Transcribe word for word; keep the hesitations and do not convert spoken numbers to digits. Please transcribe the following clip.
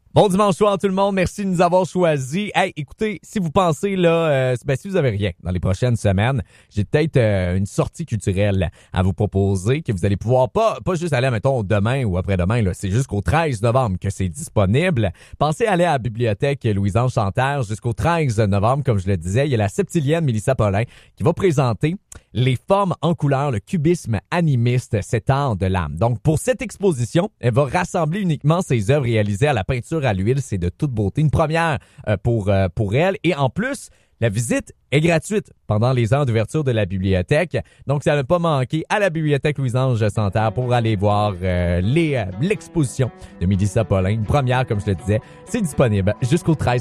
Bon dimanche soir tout le monde, merci de nous avoir choisis. Hey, écoutez, si vous pensez là, euh, ben si vous avez rien dans les prochaines semaines, j'ai peut-être euh, une sortie culturelle à vous proposer que vous allez pouvoir pas pas juste aller mettons demain ou après-demain là, c'est jusqu'au treize novembre que c'est disponible. Pensez à aller à la bibliothèque Louis-Ange Santerre jusqu'au treize novembre comme je le disais, il y a la septilienne Mélissa Paulin qui va présenter les formes en couleur, le cubisme animiste, cet art de l'âme. Donc pour cette exposition, elle va rassembler uniquement ses œuvres réalisées à la peinture à l'huile, c'est de toute beauté. Une première euh, pour euh, pour elle. Et en plus, la visite est gratuite pendant les heures d'ouverture de la bibliothèque. Donc, ça ne pas manquer à la bibliothèque Louis-Ange Santerre pour aller voir euh, les, euh, l'exposition de Mélissa Paulin. Une première, comme je le disais, c'est disponible jusqu'au treize